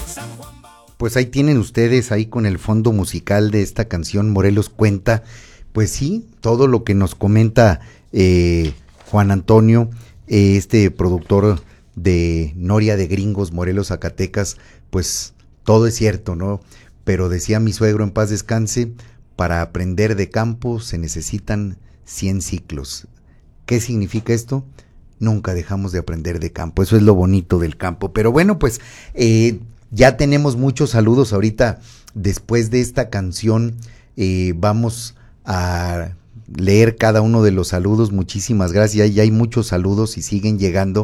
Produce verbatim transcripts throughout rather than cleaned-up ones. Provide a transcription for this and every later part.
Pues ahí tienen ustedes, ahí con el fondo musical de esta canción, Morelos Cuenta, pues sí, todo lo que nos comenta eh, Juan Antonio, eh, este productor de Noria de Gringos, Morelos, Zacatecas, pues todo es cierto, ¿no? Pero decía mi suegro, en paz descanse, para aprender de campo se necesitan cien ciclos. ¿Qué significa esto? Nunca dejamos de aprender de campo, eso es lo bonito del campo. Pero bueno, pues eh, ya tenemos muchos saludos ahorita. Después de esta canción eh, vamos a leer cada uno de los saludos. Muchísimas gracias, ya hay muchos saludos y siguen llegando.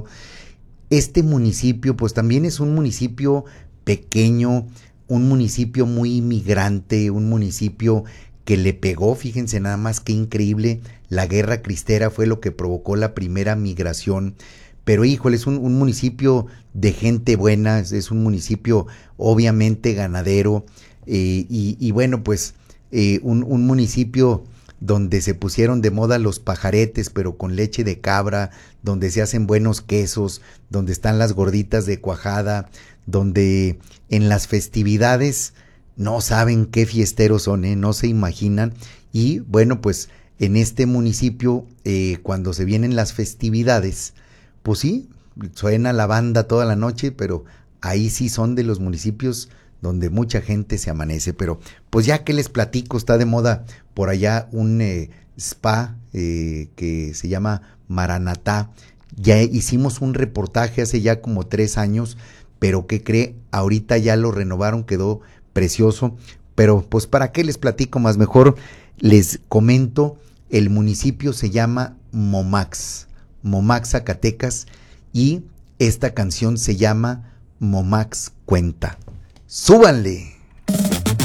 Este municipio pues también es un municipio pequeño, un municipio muy inmigrante, un municipio que le pegó, fíjense nada más qué increíble, la guerra cristera fue lo que provocó la primera migración, pero híjole, es un, un municipio de gente buena, es, es un municipio obviamente ganadero, eh, y, y bueno, pues eh, un, un municipio donde se pusieron de moda los pajaretes, pero con leche de cabra, donde se hacen buenos quesos, donde están las gorditas de cuajada, donde en las festividades no saben qué fiesteros son, ¿eh? No se imaginan. Y bueno, pues en este municipio, eh, cuando se vienen las festividades, pues sí, suena la banda toda la noche, pero ahí sí son de los municipios donde mucha gente se amanece. Pero pues ya que les platico, está de moda por allá un eh, spa eh, que se llama Maranatá. Ya hicimos un reportaje hace ya como tres años, pero ¿qué cree? Ahorita ya lo renovaron, quedó precioso, pero pues para qué les platico más, mejor les comento. El municipio se llama Momax, Momax, Zacatecas, y esta canción se llama Momax Cuenta. ¡Súbanle!